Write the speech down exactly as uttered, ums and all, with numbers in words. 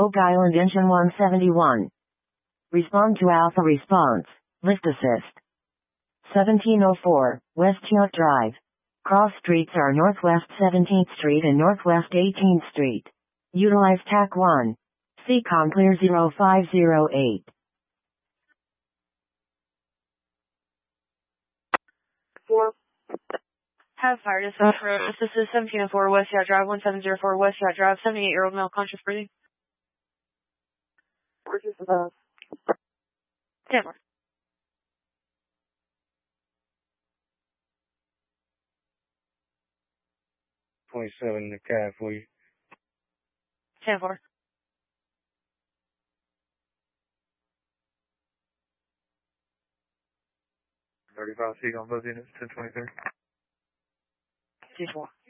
Oak Island engine one seventy-one. Respond to Alpha response. Lift assist. seventeen oh four, West Yacht Drive. Cross streets are Northwest seventeenth Street and Northwest eighteenth Street. Utilize T A C one. C COM clear zero five zero eight. four. Have fire dispatch for this is seventeen oh four West Yacht Drive, one seven zero four West Yacht Drive, seventy-eight-year-old male conscious breathing. Reduce the bus. ten four. twenty-seven in the cab for you. ten four. thirty-five feet on both units, ten twenty-three. two four.